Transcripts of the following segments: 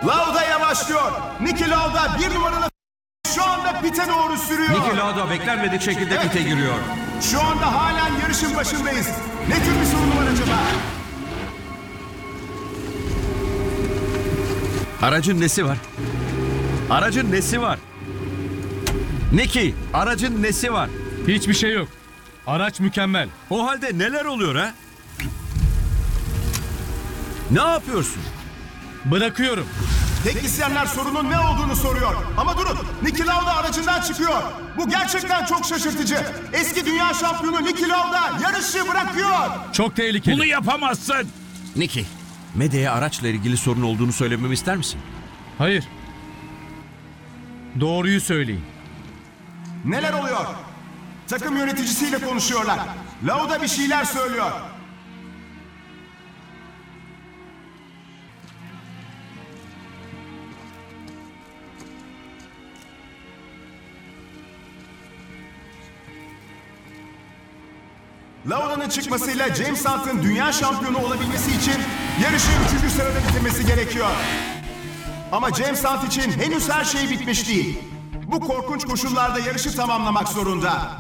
Lauda yavaşlıyor. Niki Lauda bir numaralı şu anda pite doğru sürüyor. Niki Lauda beklenmedik şekilde pite giriyor. Şu anda halen yarışın başındayız. Ne tür bir sorun var acaba? Aracın nesi var? Aracın nesi var? Niki, aracın nesi var? Hiçbir şey yok. Araç mükemmel. O halde neler oluyor ha? Ne yapıyorsun? Bırakıyorum. Teknisyenler sorunun ne olduğunu soruyor. Ama durun, Niki Lauda aracından çıkıyor. Bu gerçekten çok şaşırtıcı. Eski dünya şampiyonu Niki Lauda yarışı bırakıyor. Çok tehlikeli. Bunu yapamazsın. Niki, medyaya araçla ilgili sorun olduğunu söylememi ister misin? Hayır. Doğruyu söyleyin. Neler oluyor? Takım yöneticisiyle konuşuyorlar. Lauda bir şeyler söylüyor. Lauda'nın çıkmasıyla James Hunt'ın dünya şampiyonu olabilmesi için yarışın 3. sırada bitirmesi gerekiyor. Ama James Hunt için henüz her şey bitmiş değil. Bu korkunç koşullarda yarışı tamamlamak zorunda.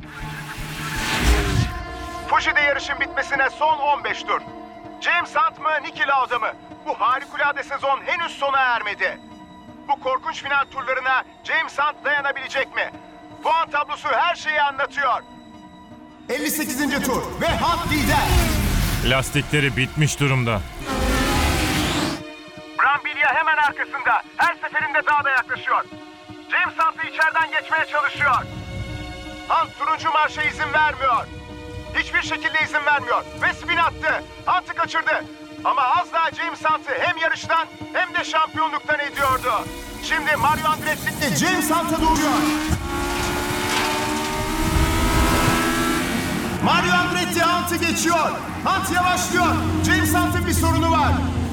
Fuji'de yarışın bitmesine son 15 tur. James Hunt mı, Niki Lauda mı? Bu harikulade sezon henüz sona ermedi. Bu korkunç final turlarına James Hunt dayanabilecek mi? Puan tablosu her şeyi anlatıyor. 58. tur ve Hunt lider. Lastikleri bitmiş durumda. Brambilla hemen arkasında. Her seferinde daha da yaklaşıyor. James Hunt'ı içeriden geçmeye çalışıyor. Hunt turuncu marşa izin vermiyor. Hiçbir şekilde izin vermiyor. Ve spin attı. Hunt'ı kaçırdı. Ama az daha James Hunt'ı hem yarıştan hem de şampiyonluktan ediyordu. Şimdi Mario Andretti James Hunt'a doğuruyor. Mario Andretti Hunt'ı geçiyor. Hunt yavaşlıyor. James Hunt'ın bir sorunu var.